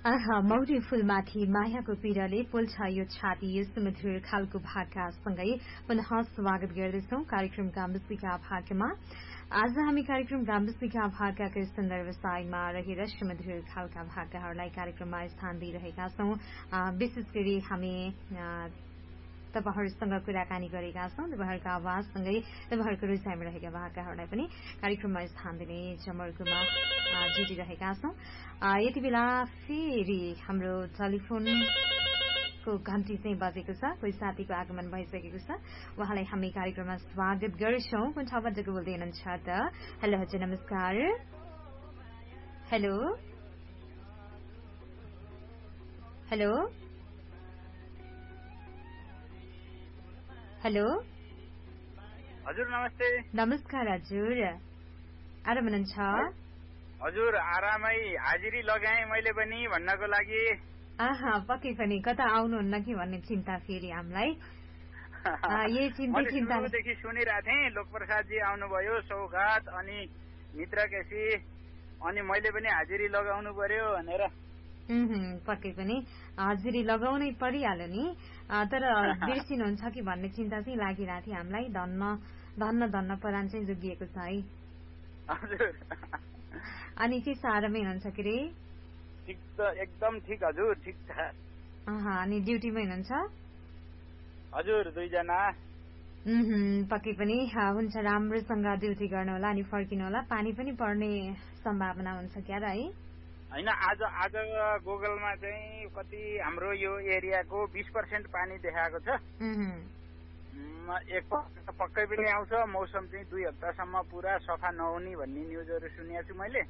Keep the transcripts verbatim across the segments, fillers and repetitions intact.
आहा मौरी फूलमाथि मायाको पीडाले पोल्छ यो छाती यो सुमधुर खालको भाका सँगै पुनः स्वागत गर्दछौं कार्यक्रम गाम्बुसिका भाकामा। आज हामी कार्यक्रम गाम्बुसिका भाकाको सन्दर्भ साइमा रहेर सुमधुर खालका भाकाहरूलाई कार्यक्रममा स्थान दिइरहेका छौं। विशेष गरी हामी तपाईहरुसँग कुराकानी गरेका छौं। तपाईहरुको आवाजसँगै तपाईहरुको रुचाइमा रहेका भाकाहरूलाई पनि कार्यक्रममा स्थान दिने जमर्कोमा जुटिरहेका छौं। यति बेला फेरि हाम्रो टेलिफोनको घण्टी चाहिँ बजेको छ। कोही साथीको आगमन भइसकेको छ। उहाँलाई हामी कार्यक्रममा स्वागत गर्छौं। कुन ठाउँबाट बोल्दै हुनुहुन्छ त? हेलो हजुर नमस्कार। हेलो हेलो हेलो हजुर नमस्ते। नमस्कार हजुर, आराम हुनुहुन्छ? हजुर आरामै, हाजिरी लगाएँ मैले पनि भन्नको लागि। आहा पक्कै पनि कता आउनुहुन्न कि भन्ने चिन्ता फेरि हामीलाई। यही चिन्ता चिन्ता सुरुदेखि सुनिरहेको थिएँ। लोकप्रसादजी आउनुभयो, सौगात अनि मित्र केसी, अनि मैले पनि हाजिरी लगाउनु पर्यो भनेर। पक्कै पनि हाजिरी लगाउनै परिहाल्यो नि, तर बिर्सिनुहुन्छ कि भन्ने चिन्ता चाहिँ लागिरहेको थियो हामीलाई। धन्न धन्न धन्न परान चाहिँ जोगिएको छ है। हजुर। अनि के आरामै हुनुहुन्छ के रे? ठिक छ, एकदम ठिक हजुर, ठिक छ। अनि ड्युटीमै हुनुहुन्छ? हजुर दुईजना। पक्कै पनि हुन्छ, राम्रोसँग ड्युटी गर्नु होला अनि फर्किनु होला। पानी पनि पर्ने सम्भावना हुन्छ क्या र है? होइन, आज आज गुगलमा चाहिँ कति हाम्रो यो एरियाको बीस पर्सेन्ट पानी देखाएको छ। एक पक्कै पनि आउँछ। मौसम चाहिँ दुई हप्तासम्म पुरा सफा नहुने भन्ने न्युजहरू सुनेको छु मैले।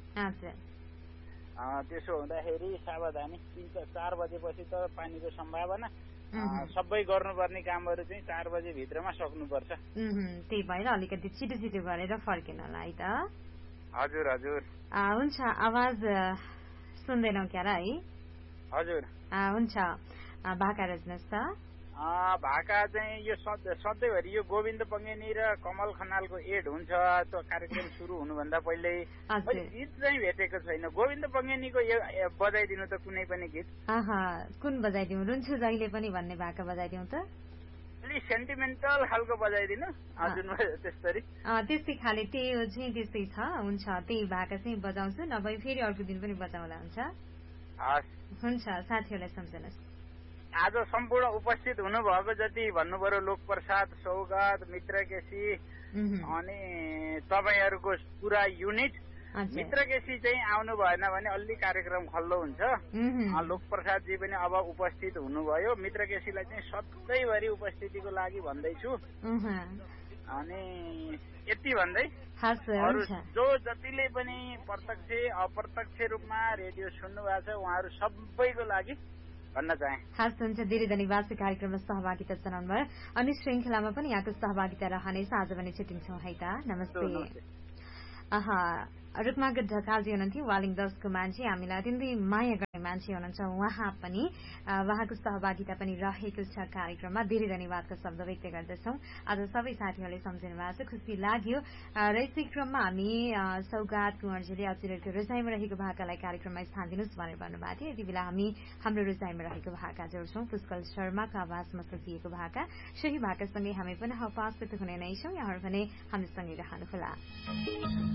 त्यसो हुँदाखेरि सावधानी। तिन चार बजेपछि त पानीको सम्भावना। सबै गर्नुपर्ने कामहरू चाहिँ चार बजे भित्रमा सक्नुपर्छ। त्यही भएर अलिकति छिटो छिटो गरेर फर्किनु होला है त? हजुर हजुर। हुन्छ, आवाज सुन्दैनौ क्या र है? हजुर। हुन्छ, भाका रोज्नुहोस् त। भाका चाहिँ यो सधैँभरि यो गोविन्द पङ्गेनी र कमल खनालको एड हुन्छ त्यो कार्यक्रम सुरु हुनुभन्दा पहिल्यै। गीत चाहिँ भेटेको छैन। गोविन्द पङ्गेनीको बजाइदिनु त कुनै पनि गीत। कुन बजाइदिउँ? रुन्छु जहिले पनि भन्ने भाका बजाइदिउँ त? अलिक सेन्टिमेन्टल खालको बजाइदिनु। हजुर त्यसरी त्यस्तै खाले त्यो चाहिँ त्यस्तै छ। हुन्छ, त्यही भाका चाहिँ बजाउँछु, नभए फेरि अर्को दिन पनि बजाउँला हुन्छ? हुन्छ, साथीहरूलाई सम्झनुहोस्। आज सम्पूर्ण उपस्थित हुनुभएको जति भन्नु पर्यो, लोकप्रसाद, सौगात, मित्र केसी अनि तपाईँहरूको पुरा युनिट। मित्र केसी चाहिँ आउनु भएन भने अलि कार्यक्रम खल्लो हुन्छ। लोकप्रसादजी पनि अब उपस्थित हुनुभयो। मित्र केसीलाई चाहिँ सधैँभरि उपस्थितिको लागि भन्दैछु। अनि यति भन्दै अरू जो जतिले पनि प्रत्यक्ष अप्रत्यक्ष रूपमा रेडियो सुन्नु भएको छ उहाँहरू सबैको लागि भन्न चाहे। खास हुन्छ, धेरै धन्यवाद कार्यक्रममा सहभागिता जनाउनु भयो। अनि श्रृङ्खलामा पनि यहाँको सहभागिता रहनेछ। आज भने छुट्टिन्छौँ है त। नमस्ते। आहा रुक्मागत ढकालजी हुनुहुन्थ्यो, वालिङ दसको मान्छे, हामीलाई अत्यन्तै माया गर्ने मान्छे हुनुहुन्छ। उहाँ पनि उहाँको सहभागिता पनि रहेको छ कार्यक्रममा। धेरै धन्यवादका शब्द व्यक्त गर्दछौँ। आज सबै साथीहरूले सम्झिनु भएको छ, खुसी लाग्यो। र यसै क्रममा हामी सौगात कुँवरजीले हजुरहरूको रोजाइमा रहेको भाकालाई कार्यक्रममा स्थान दिनुहोस् भनेर भन्नुभएको थियो। यति बेला हामी हाम्रो रोजाइमा रहेको भाका जोड्छौँ। पुष्कल शर्माको आवाजमा सकिएको भाका। सोही भाकासँगै हामी पुनः उपस्थित हुने नै छौँ। यहाँहरू भने हामीसँगै रहनुहोला।